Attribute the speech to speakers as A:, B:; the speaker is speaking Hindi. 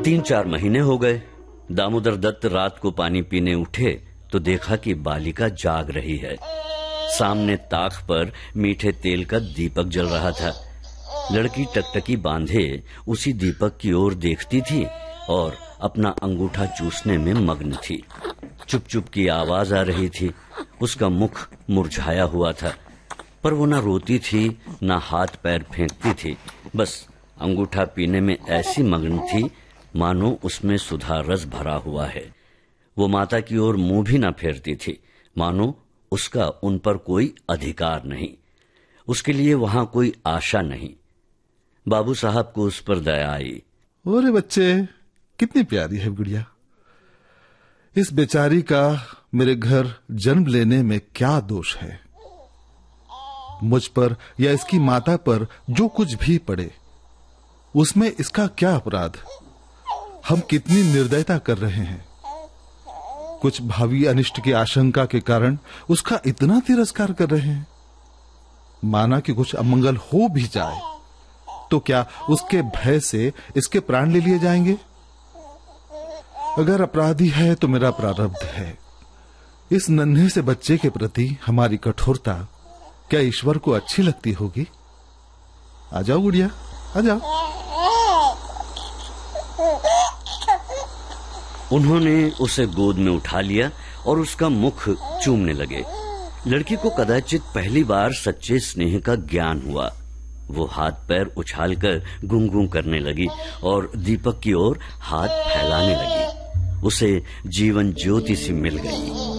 A: 3-4 महीने हो गए। दामोदर दत्त रात को पानी पीने उठे तो देखा कि बालिका जाग रही है। सामने ताक पर मीठे तेल का दीपक जल रहा था। लड़की टकटकी बांधे उसी दीपक की ओर देखती थी और अपना अंगूठा चूसने में मग्न थी। चुप चुप की आवाज आ रही थी। उसका मुख मुरझाया हुआ था, पर वो न रोती थी न हाथ पैर फेंकती थी। बस अंगूठा पीने में ऐसी मग्न थी मानो उसमें सुधा रस भरा हुआ है। वो माता की ओर मुंह भी न फेरती थी, मानो उसका उन पर कोई अधिकार नहीं, उसके लिए वहां कोई आशा नहीं। बाबू साहब को उस पर दया आई।
B: ओरे बच्चे, कितनी प्यारी है गुड़िया। इस बेचारी का मेरे घर जन्म लेने में क्या दोष है? मुझ पर या इसकी माता पर जो कुछ भी पड़े, उसमें इसका क्या अपराध? हम कितनी निर्दयता कर रहे हैं। कुछ भावी अनिष्ट की आशंका के कारण उसका इतना तिरस्कार कर रहे हैं। माना कि कुछ अमंगल हो भी जाए तो क्या उसके भय से इसके प्राण ले लिए जाएंगे? अगर अपराधी है तो मेरा प्रारब्ध है। इस नन्हे से बच्चे के प्रति हमारी कठोरता क्या ईश्वर को अच्छी लगती होगी? आ जाओ गुड़िया, आ जाओ।
A: उन्होंने उसे गोद में उठा लिया और उसका मुख चूमने लगे। लड़की को कदाचित पहली बार सच्चे स्नेह का ज्ञान हुआ। वो हाथ पैर उछालकर गुंगू करने लगी और दीपक की ओर हाथ फैलाने लगी। उसे जीवन ज्योति सी मिल गई।